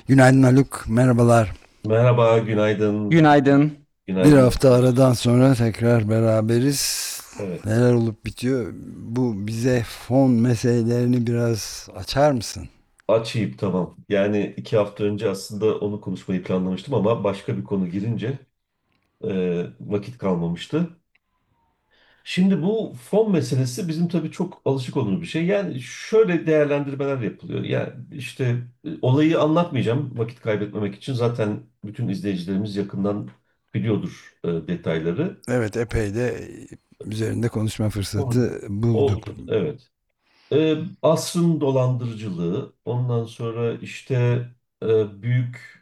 Günaydın Haluk, merhabalar. Merhaba, günaydın. Günaydın. Bir Günaydın. hafta aradan sonra tekrar beraberiz. Evet, Neler olup bitiyor? Bu bize fon meselelerini biraz açar mısın? açayım tamam. Yani 2 hafta önce aslında onu konuşmayı planlamıştım ama başka bir konu girince vakit kalmamıştı. Şimdi bu fon meselesi bizim tabii çok alışık olduğumuz bir şey. Yani şöyle değerlendirmeler yapılıyor. Yani işte olayı anlatmayacağım vakit kaybetmemek için. Zaten bütün izleyicilerimiz yakından biliyordur detayları. Evet, epey de üzerinde konuşma Oldu. fırsatı bulduk. Oldu, evet. Asrın dolandırıcılığı, ondan sonra işte büyük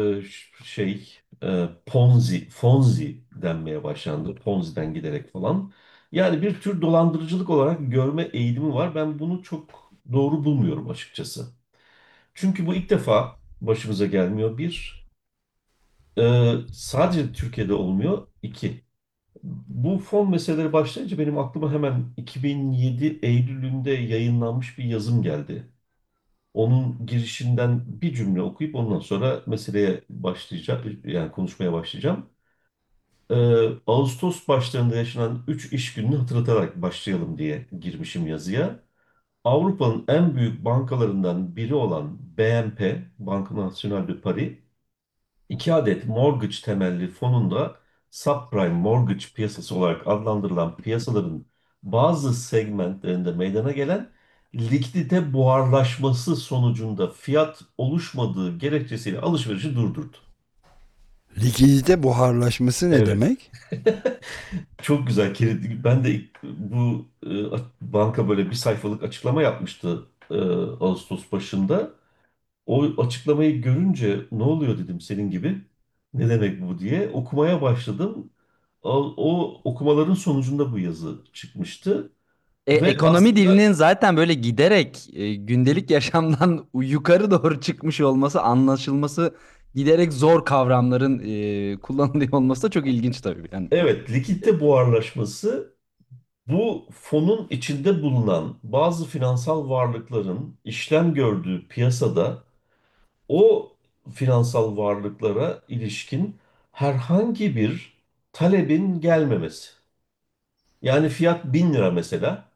Ponzi denmeye başlandı. Ponzi'den giderek falan. Yani bir tür dolandırıcılık olarak görme eğilimi var. Ben bunu çok doğru bulmuyorum açıkçası. Çünkü bu ilk defa başımıza gelmiyor. Bir, sadece Türkiye'de olmuyor. İki, bu fon meseleleri başlayınca benim aklıma hemen 2007 Eylül'ünde yayınlanmış bir yazım geldi. Onun girişinden bir cümle okuyup ondan sonra meseleye başlayacağım, yani konuşmaya başlayacağım. Ağustos başlarında yaşanan 3 iş gününü hatırlatarak başlayalım diye girmişim yazıya. Avrupa'nın en büyük bankalarından biri olan BNP, Banque Nationale de Paris, 2 adet mortgage temelli fonunda subprime mortgage piyasası olarak adlandırılan piyasaların bazı segmentlerinde meydana gelen likidite buharlaşması sonucunda fiyat oluşmadığı gerekçesiyle alışverişi durdurdu. Likidite buharlaşması ne Evet. demek? Çok güzel. Ben de bu banka böyle bir sayfalık açıklama yapmıştı Ağustos başında. O açıklamayı görünce ne oluyor dedim senin gibi. Ne demek bu diye okumaya başladım. O okumaların sonucunda bu yazı çıkmıştı. Ve Ekonomi aslında dilinin zaten böyle giderek gündelik yaşamdan yukarı doğru çıkmış olması, anlaşılması giderek zor kavramların kullanılıyor olması da çok ilginç tabii. Yani evet, likitte buharlaşması bu fonun içinde bulunan bazı finansal varlıkların işlem gördüğü piyasada o finansal varlıklara ilişkin herhangi bir talebin gelmemesi. Yani fiyat 1.000 lira mesela.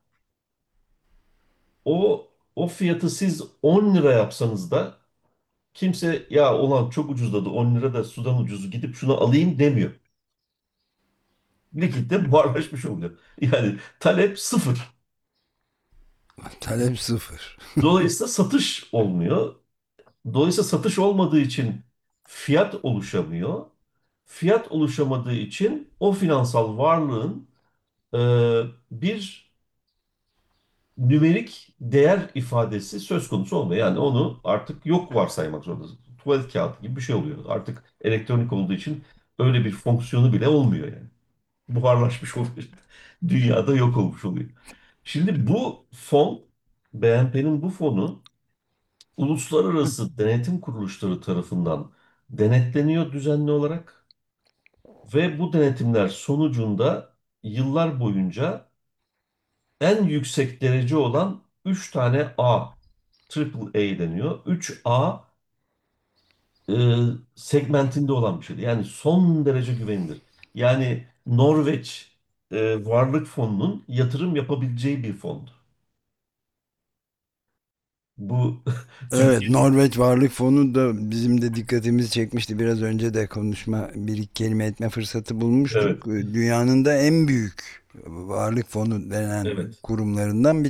O fiyatı siz 10 lira yapsanız da kimse ya olan çok ucuzladı 10 lira da sudan ucuzu gidip şunu alayım demiyor. Likitte buharlaşmış oluyor. Yani talep sıfır. Talep sıfır. Dolayısıyla satış olmuyor. Dolayısıyla satış olmadığı için fiyat oluşamıyor. Fiyat oluşamadığı için o finansal varlığın e, bir nümerik değer ifadesi söz konusu olmuyor. Yani onu artık yok varsaymak zorundasın. Tuvalet kağıdı gibi bir şey oluyor. Artık elektronik olduğu için öyle bir fonksiyonu bile olmuyor yani. Buharlaşmış oluyor. Dünyada yok olmuş oluyor. Şimdi bu fon, BNP'nin bu fonu uluslararası denetim kuruluşları tarafından denetleniyor düzenli olarak ve bu denetimler sonucunda yıllar boyunca en yüksek derece olan 3 tane A, triple A deniyor. 3A e, segmentinde olan bir şey. Yani son derece güvenilir. Yani Norveç Varlık Fonu'nun yatırım yapabileceği bir fondu. Bu Evet, Türkiye. Norveç Varlık Fonu da bizim de dikkatimizi çekmişti. Biraz önce de bir iki kelime etme fırsatı Evet, bulmuştuk. Dünyanın da en büyük varlık fonu denen evet. kurumlarından bir